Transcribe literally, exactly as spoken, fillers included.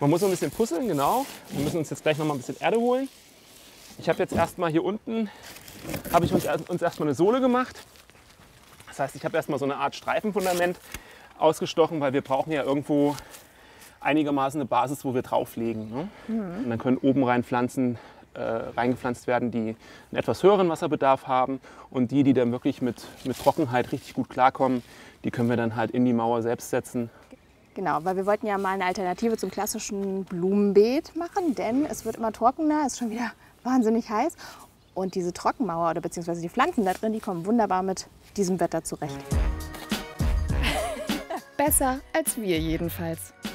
Man muss so ein bisschen puzzeln, genau. Wir müssen uns jetzt gleich noch mal ein bisschen Erde holen. Ich habe jetzt erstmal hier unten, habe ich uns, uns erstmal eine Sohle gemacht. Das heißt, ich habe erstmal so eine Art Streifenfundament ausgestochen, weil wir brauchen ja irgendwo einigermaßen eine Basis, wo wir drauflegen. Ne? Mhm. Und dann können oben rein Pflanzen äh, reingepflanzt werden, die einen etwas höheren Wasserbedarf haben. Und die, die dann wirklich mit, mit Trockenheit richtig gut klarkommen, die können wir dann halt in die Mauer selbst setzen. Genau, weil wir wollten ja mal eine Alternative zum klassischen Blumenbeet machen, denn es wird immer trockener, es ist schon wieder wahnsinnig heiß. Und diese Trockenmauer oder beziehungsweise die Pflanzen da drin, die kommen wunderbar mit diesem Wetter zurecht. Besser als wir jedenfalls.